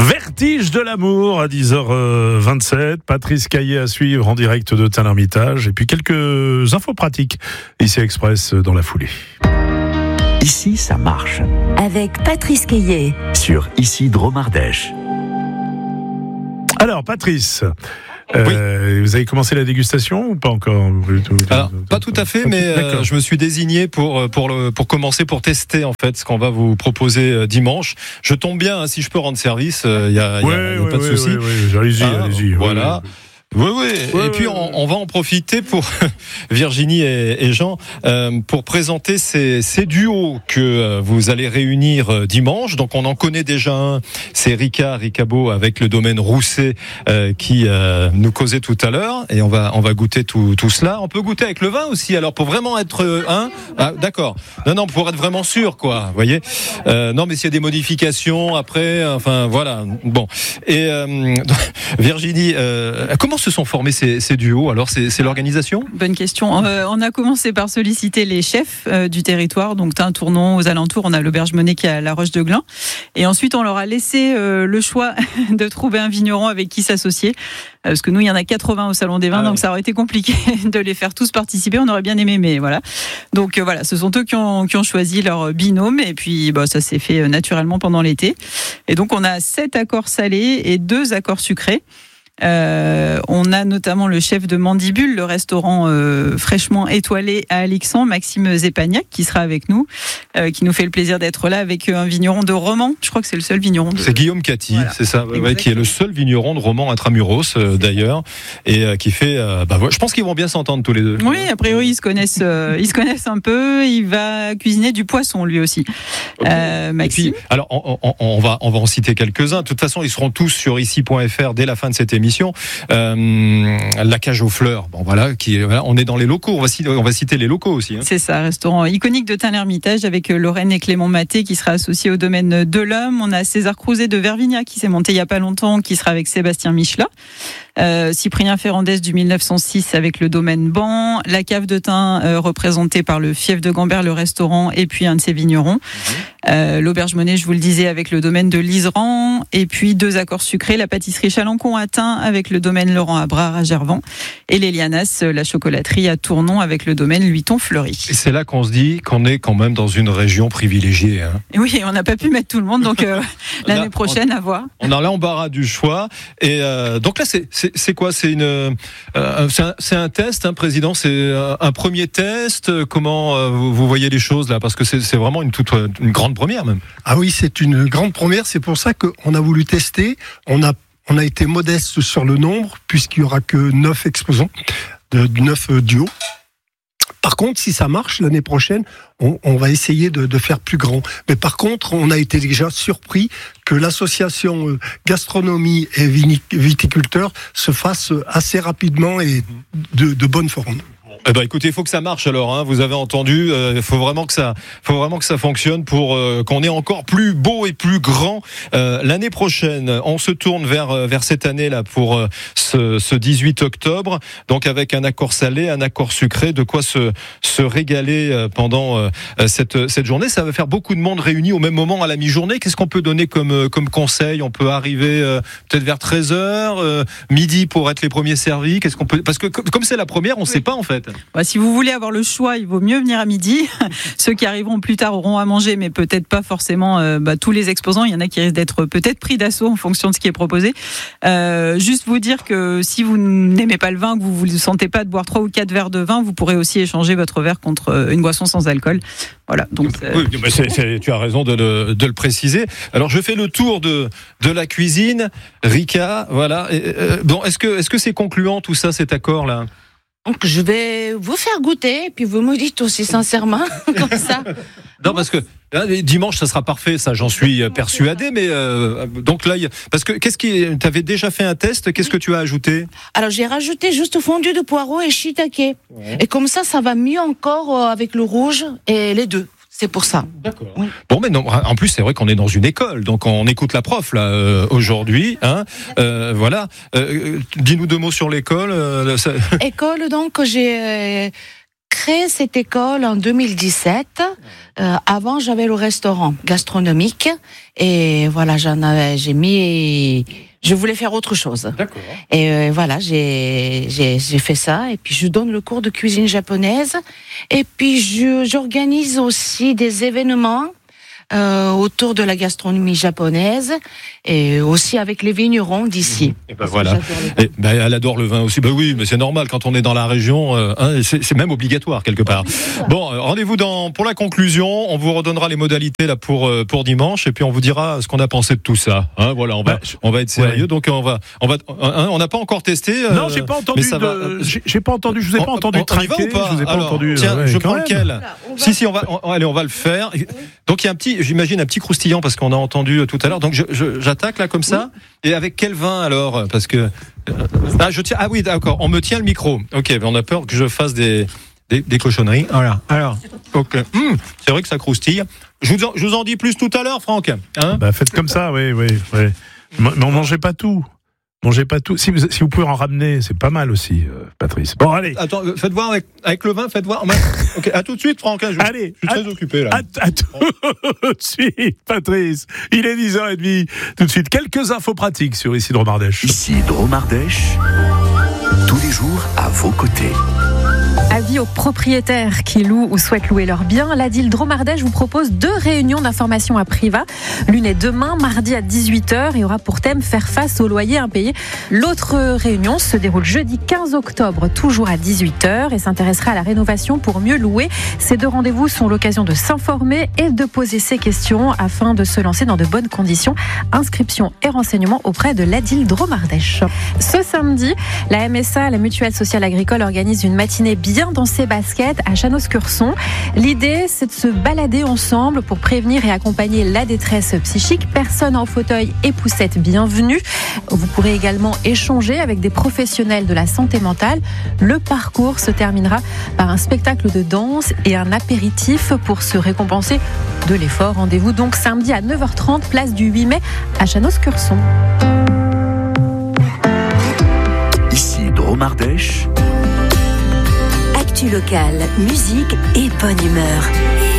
Vertige de l'amour à 10h27. Patrice Caillé à suivre en direct de Tain-l'Hermitage. Et puis quelques infos pratiques ici Express dans la foulée. Ici, ça marche. Avec Patrice Caillé. Sur Ici Dromardèche. Alors, Patrice. Oui. Vous avez commencé la dégustation ou pas encore? Alors, pas tout à fait, mais je me suis désigné pour commencer, pour tester en fait ce qu'on va vous proposer dimanche. Je tombe bien, si je peux rendre service, il y a pas de souci. Allez-y. Voilà. Oui. Et puis on va en profiter pour Virginie et Jean pour présenter ces duos que vous allez réunir dimanche. Donc on en connaît déjà un, c'est Ricabo avec le domaine Rousset qui nous causait tout à l'heure, et on va goûter tout cela. On peut goûter avec le vin aussi. Alors pour vraiment être d'accord. Non, pour être vraiment sûr, quoi. Vous voyez. Non, mais s'il y a des modifications après, enfin voilà. Bon. Et Virginie, comment se sont formés ces duos? Alors c'est l'organisation? Bonne question. On a commencé par solliciter les chefs du territoire, donc Tain, Tournon, aux alentours. On a l'Auberge Monet qui est à la Roche de Glun, et ensuite on leur a laissé le choix de trouver un vigneron avec qui s'associer, parce que nous il y en a 80 au Salon des Vins, donc ça aurait été compliqué de les faire tous participer. On aurait bien aimé, mais voilà. Donc voilà, ce sont eux qui ont choisi leur binôme, et puis ça s'est fait naturellement pendant l'été. Et donc on a 7 accords salés et 2 accords sucrés. On a notamment le chef de Mandibule, le restaurant fraîchement étoilé à Alixan, Maxime Zepagnac, qui sera avec nous, qui nous fait le plaisir d'être là avec un vigneron de Romans. Je crois que c'est le seul vigneron. C'est Guillaume Cathy, voilà. C'est ça, qui est le seul vigneron de Romans intramuros d'ailleurs, et qui fait. Je pense qu'ils vont bien s'entendre tous les deux. Oui, a priori ils se connaissent un peu. Il va cuisiner du poisson lui aussi. Okay. Maxime. Et puis, alors on va en citer quelques-uns. De toute façon, ils seront tous sur ici.fr dès la fin de cette émission. La Cage aux Fleurs, on est dans les locaux, on va citer les locaux aussi. C'est ça, restaurant iconique de Tain-l'Hermitage avec Lorraine et Clément Maté qui sera associé au domaine de l'Homme. On a César Crouzet de Vervignac qui s'est monté il n'y a pas longtemps, qui sera avec Sébastien Michelat. Cyprien Ferrandez du 1906 avec le domaine Ban. La Cave de Tain représentée par le fief de Gambert, le restaurant, et puis un de ses vignerons. L'Auberge Monet, je vous le disais, avec le domaine de l'Iseran, et puis 2 accords sucrés, la pâtisserie Chalancon à Tain avec le domaine Laurent Abrard à Gervan, et l'Elianas, la chocolaterie à Tournon avec le domaine Luiton Fleury. Et c'est là qu'on se dit qu'on est quand même dans une région privilégiée. Oui, on n'a pas pu mettre tout le monde, donc l'année prochaine, à voir. On a l'embarras du choix, et donc là c'est quoi? C'est un test, président. C'est un premier test. Comment vous voyez les choses là? Parce que c'est vraiment une grande première même. Ah oui, c'est une grande première. C'est pour ça qu'on a voulu tester. On a été modeste sur le nombre, puisqu'il n'y aura que 9 exposants, 9 duos. Par contre, si ça marche, l'année prochaine, on va essayer de faire plus grand. Mais par contre, on a été déjà surpris que l'association gastronomie et viticulteurs se fasse assez rapidement et de bonne forme. Écoutez, il faut que ça marche alors. Vous avez entendu. Il faut vraiment que ça fonctionne pour qu'on ait encore plus beau et plus grand l'année prochaine. On se tourne vers cette année là pour ce 18 octobre. Donc avec un accord salé, un accord sucré, de quoi se régaler pendant cette journée. Ça va faire beaucoup de monde réuni au même moment à la mi-journée. Qu'est-ce qu'on peut donner comme conseil? On peut arriver peut-être vers 13h, midi pour être les premiers servis. Qu'est-ce qu'on peut? Parce que comme c'est la première, on ne sait pas en fait. Si vous voulez avoir le choix, il vaut mieux venir à midi. Ceux qui arriveront plus tard auront à manger, mais peut-être pas forcément tous les exposants. Il y en a qui risquent d'être peut-être pris d'assaut en fonction de ce qui est proposé. Juste vous dire que si vous n'aimez pas le vin, que vous ne sentez pas de boire 3 ou 4 verres de vin, vous pourrez aussi échanger votre verre contre une boisson sans alcool. Voilà. Donc oui, tu as raison de le préciser. Alors je fais le tour de la cuisine. Rica, voilà. Est-ce que c'est concluant tout ça, cet accord là? Donc je vais vous faire goûter, puis vous me dites aussi sincèrement, comme ça. Non, parce que dimanche, ça sera parfait, ça j'en suis persuadé, mais donc là, parce que tu avais déjà fait un test, qu'est-ce que tu as ajouté? Alors j'ai rajouté juste fondu de poireaux et shiitake. Ouais. Et comme ça va mieux encore avec le rouge et les deux. C'est pour ça. D'accord. Oui. Bon, mais non, en plus, c'est vrai qu'on est dans une école, donc on écoute la prof là aujourd'hui. Voilà. Dis-nous 2 mots sur l'école. École, donc j'ai créé cette école en 2017. Avant, j'avais le restaurant gastronomique et voilà, je voulais faire autre chose. D'accord. Et voilà, j'ai fait ça. Et puis, je donne le cours de cuisine japonaise. Et puis, j'organise aussi des événements autour de la gastronomie japonaise et aussi avec les vignerons d'ici. Et ben voilà. Elle adore le vin aussi. Ben oui, mais c'est normal quand on est dans la région. C'est même obligatoire quelque part. Bon, rendez-vous pour la conclusion. On vous redonnera les modalités là pour dimanche et puis on vous dira ce qu'on a pensé de tout ça. Hein, voilà, on va être sérieux. Ouais. Donc on n'a pas encore testé. Non, j'ai pas entendu. J'ai pas entendu. Je vous ai pas entendu. On y va ou pas? Je vous ai pas entendu. Tiens, je prends lequel? Si, on va le faire. Donc il y a j'imagine un petit croustillant parce qu'on a entendu tout à l'heure. Donc j'attaque là comme ça. Et avec quel vin alors? Parce que oui, d'accord. On me tient le micro. Ok, on a peur que je fasse des cochonneries. Voilà. Alors, ok. C'est vrai que ça croustille. Je vous en dis plus tout à l'heure, Franck. Hein? Faites comme ça, oui. Mais on mangeait pas tout. Mangez pas tout. Si vous pouvez en ramener, c'est pas mal aussi, Patrice. Bon, allez. Attends, faites voir avec le vin, faites voir. Ok, à tout de suite, Franck. Allez, je suis très occupé là. À tout de suite, Patrice. Il est 10h30. Tout de suite, quelques infos pratiques sur Ici Dromardèche. Ici Dromardèche, tous les jours à vos côtés. Avis aux propriétaires qui louent ou souhaitent louer leurs biens, l'ADIL Dromardèche vous propose 2 réunions d'information à Privas. L'une est demain, mardi à 18h et aura pour thème faire face aux loyers impayés. L'autre réunion se déroule jeudi 15 octobre, toujours à 18h et s'intéressera à la rénovation pour mieux louer. Ces 2 rendez-vous sont l'occasion de s'informer et de poser ses questions afin de se lancer dans de bonnes conditions. Inscription et renseignements auprès de l'ADIL Dromardèche. Ce samedi, la MSA, la Mutuelle Sociale Agricole, organise une matinée bien dans ses baskets à Chanos-Curson. L'idée, c'est de se balader ensemble pour prévenir et accompagner la détresse psychique. Personnes en fauteuil et poussette, bienvenue. Vous pourrez également échanger avec des professionnels de la santé mentale. Le parcours se terminera par un spectacle de danse et un apéritif pour se récompenser de l'effort. Rendez-vous donc samedi à 9h30, place du 8 mai à Chanos-Curson. Ici Dromardèche. Actu locale, musique et bonne humeur.